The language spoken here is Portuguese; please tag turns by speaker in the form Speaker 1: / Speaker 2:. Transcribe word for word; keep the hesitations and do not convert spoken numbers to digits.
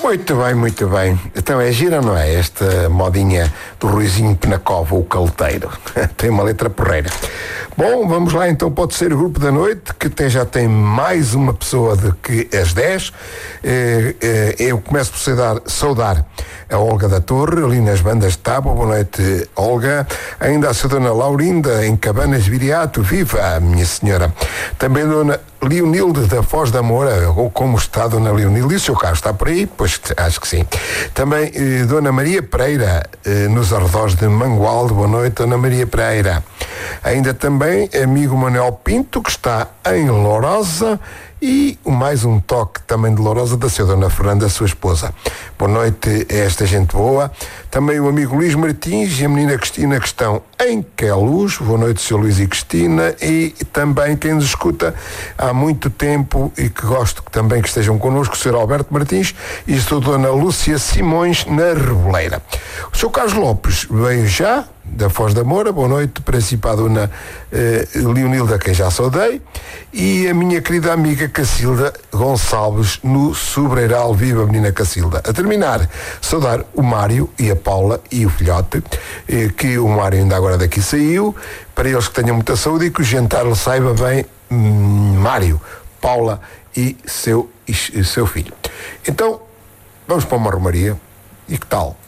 Speaker 1: Muito bem, muito bem. Então é gira, não é? Esta modinha do Ruizinho Penacova, o caleteiro. Tem uma letra porreira. Bom, vamos lá então para o terceiro grupo da noite, que até já tem mais uma pessoa do que as dez. Eu começo por saudar, saudar a Olga da Torre, ali nas bandas de Tábua. Boa noite, Olga. Ainda a sua dona Laurinda, em Cabanas Viriato. Viva, minha senhora. Também dona Leonilde da Foz da Moura, ou como está dona Leonilde, e o seu carro está por aí? Pois acho que sim. Também eh, dona Maria Pereira, eh, nos arredores de Mangualde. Boa noite, dona Maria Pereira. Ainda também amigo Manuel Pinto, que está em Lourosa, e mais um toque também de Lourosa da sua dona Fernanda, sua esposa. Boa noite a esta gente boa. Também o amigo Luís Martins e a menina Cristina, que estão em Queluz. Boa noite, senhor Luís e Cristina. E também quem nos escuta há muito tempo e que gosto que também que estejam connosco, o senhor Alberto Martins e a sua dona Lúcia Simões, na Reboleira. O senhor Carlos Lopes veio já da Foz da Moura. Boa noite, para a dona eh, Leonilda, quem já saudei, e a minha querida amiga Cacilda Gonçalves, no Sobreiral. Viva, menina Cacilda. A terminar, saudar o Mário e a Paula e o filhote, eh, que o Mário ainda agora daqui saiu, para eles que tenham muita saúde e que o jantar lhe saiba bem, hum, Mário, Paula e seu, e seu filho. Então, vamos para uma romaria. E que tal?